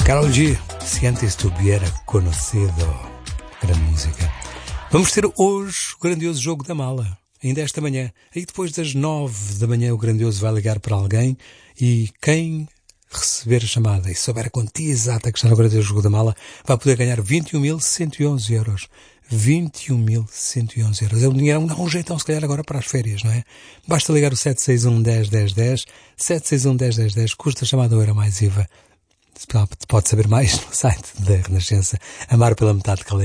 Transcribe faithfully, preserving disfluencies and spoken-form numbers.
Karol G, se antes estuviera conocido. Grande música. Vamos ter hoje o grandioso jogo da mala. Ainda esta manhã. Aí depois das nove da manhã o grandioso vai ligar para alguém e quem receber a chamada e souber a quantia exata que está no grandioso jogo da mala vai poder ganhar vinte e um mil cento e onze euros. vinte e um mil cento e onze euros. É um dinheiro, não, um jeitão se calhar agora para as férias, não é? Basta ligar o sete seis um, dez, dez, dez, sete seis um, dez, dez, dez, custa a chamada euro mais I V A. Pode saber mais no site da Renascença. Amar pela metade que